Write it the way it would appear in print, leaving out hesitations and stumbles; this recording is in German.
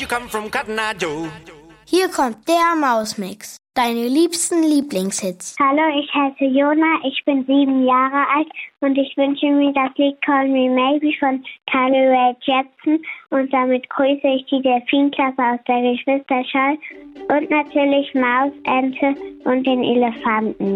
You come from Cotton Eye Joe. Hier kommt der Mausmix. Deine liebsten Lieblingshits. Hallo, ich heiße Jona, ich bin 7 Jahre alt und ich wünsche mir das Lied Call Me Maybe von Carly Rae Jepsen und damit grüße ich die Delfinklasse aus der Geschwisterschau und natürlich Maus, Ente und den Elefanten.